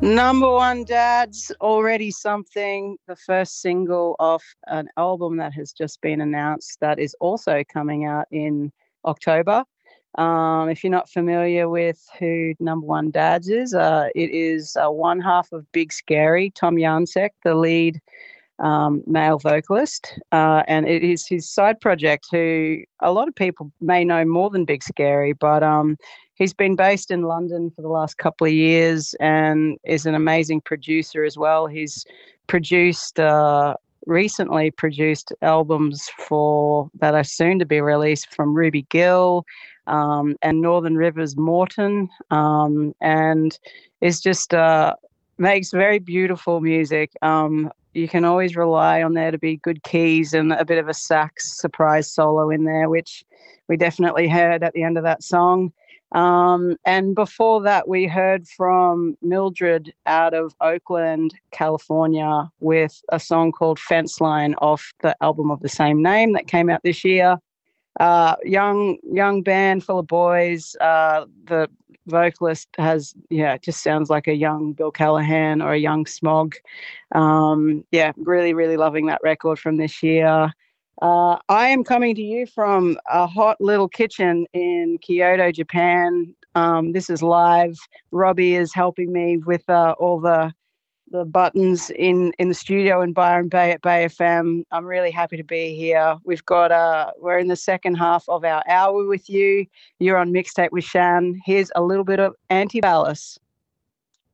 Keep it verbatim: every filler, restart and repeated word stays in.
Number One Dad's already something, the first single off an album that has just been announced that is also coming out in October. Um, if you're not familiar with who Number One Dad's is, uh, it is uh, one half of Big Scary, Tom Yancek, the lead um, male vocalist, uh, and it is his side project, who a lot of people may know more than Big Scary, but um, he's been based in London for the last couple of years and is an amazing producer as well. He's produced, uh, recently produced albums for that are soon to be released from Ruby Gill um, and Northern Rivers Morton, um, and is just uh, makes very beautiful music. Um, you can always rely on there to be good keys and a bit of a sax surprise solo in there, which we definitely heard at the end of that song. Um, and before that, we heard from Mildred out of Oakland, California, with a song called Fence Line off the album of the same name that came out this year. Uh, young young band full of boys. Uh, the vocalist has, yeah, it just sounds like a young Bill Callahan or a young Smog. Um, yeah, really, really loving that record from this year. Uh, I am coming to you from a hot little kitchen in Kyoto, Japan. Um, this is live. Robbie is helping me with uh, all the the buttons in, in the studio in Byron Bay at Bay F M. I'm really happy to be here. We've got uh, we're in the second half of our hour with you. You're on Mixtape with Shan. Here's a little bit of Anti-Ballast.